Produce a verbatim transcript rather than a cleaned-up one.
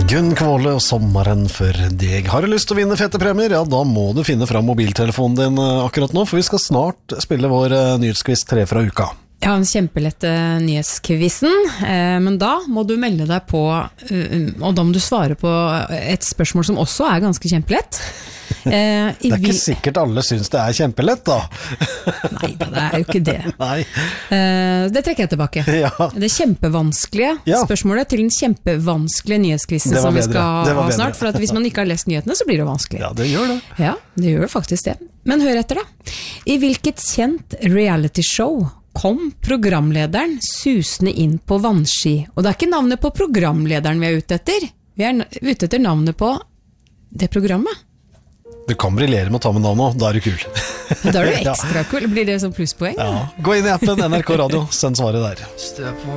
Gunn Kvåle og sommeren for deg. Har du lyst til å vinne fete premier? Ja, da må du finne fram mobiltelefonen din akkurat nå, for vi skal snart spille vår nyhetsquiz tre fra uka. Ja, en kjempelette nyhetskvissen, eh, men da må du melde deg på, uh, og da må du svare på et spørsmål som også er ganske kjempelett. Eh, det er ikke sikkert alle synes det er kjempelett da. Nei, det er jo ikke det. Nei. Eh, det trekker jeg tilbake. Ja. Det kjempevanskelige ja. spørsmålet til den kjempevanskelige nyhetskvissen som vi skal ha snart, for at hvis man ikke har lest nyhetene, så blir det vanskelig. Ja, det gjør det. Ja, det gjør faktisk det. Men hør etter da. I hvilket kjent reality show kom programlederen susende inn på vannski? Og det er ikke navnet på programlederen vi er ute etter. Vi er ute etter navnet på det programmet. Du kan briljere med å ta med navnet, da er du kul. Da er du ekstra kul. Blir det som plusspoeng? Ja. Gå inn i appen N R K Radio, send svaret der.